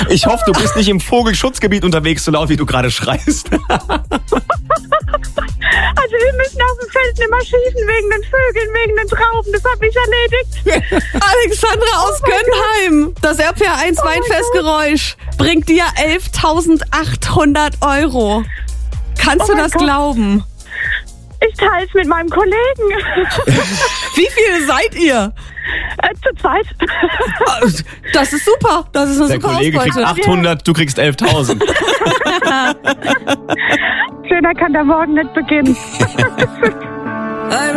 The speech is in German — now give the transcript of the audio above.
Ich hoffe, du bist nicht im Vogelschutzgebiet unterwegs, so laut wie du gerade schreist. Also wir müssen auf dem Feld nicht mehr schießen wegen den Vögeln, wegen den Trauben. Das habe ich erledigt. Alexandra aus Gönnheim. Das RPR1 Weinfestgeräusch bringt dir 11.800 €. Kannst du das glauben? Ich teile es mit meinem Kollegen. Wie viele seid ihr? Zu zweit. Das ist super. Das ist eine Der super Kollege kriegt Ausbeute. 800, du kriegst 11.000. Schöner kann der Morgen nicht beginnen.